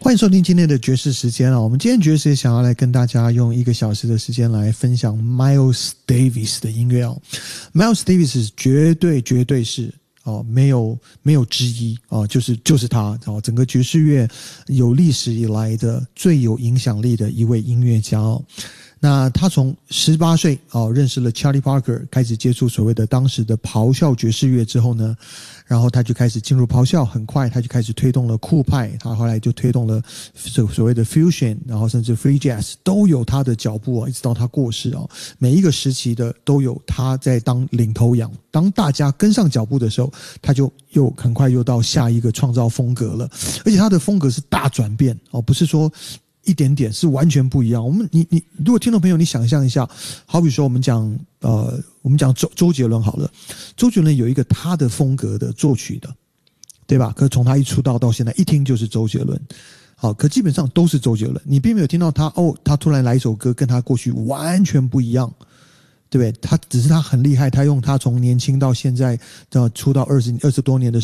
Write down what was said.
欢迎收听今天的爵士时间啊！我们今天爵士想要来跟大家用1个小时的时间来分享 Miles Davis 的音乐哦。Miles Davis 绝对是没有之一就是他整个爵士乐有历史以来的最有影响力的一位音乐家哦。那他从18岁认识了 Charlie Parker， 开始接触所谓的当时的咆哮爵士乐之后呢，然后他就开始进入咆哮，很快他就开始推动了酷派，他后来就推动了所谓的 fusion， 然后甚至 free jazz 都有他的脚步一直到他过世每一个时期的都有他在当领头羊，当大家跟上脚步的时候，他就很快又到下一个创造风格了，而且他的风格是大转变不是说一点点，是完全不一样。你如果听众朋友你想象一下，好比说我们讲周杰伦好了，周杰伦有一个他的风格的作曲的，对吧？可是从他一出道到现在，一听就是周杰伦。好，可基本上都是周杰伦，你并没有听到他突然来一首歌跟他过去完全不一样，对不对？只是他很厉害，他用他从年轻到现在出道20多年的